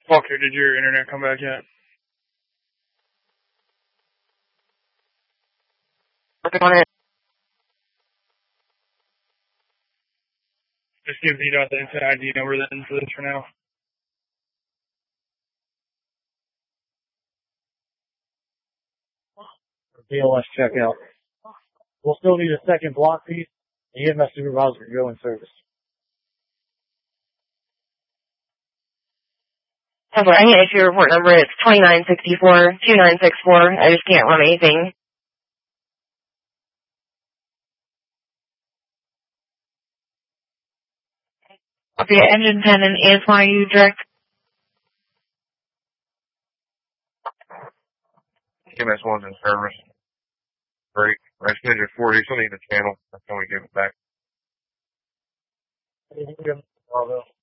Walker, did your internet come back yet? Working on it. Just give VDOT the instant ID number then for this for now. BLS checkout. We'll still need a second block piece. The EMS supervisor can go in service. I need an issue report number. It's 2964-2964. I just can't run anything. Okay, engine 10 and ASYU direct. EMS 1's in service. Great. I scheduled 40, so I need the channel. That's when we give it back. Bravo.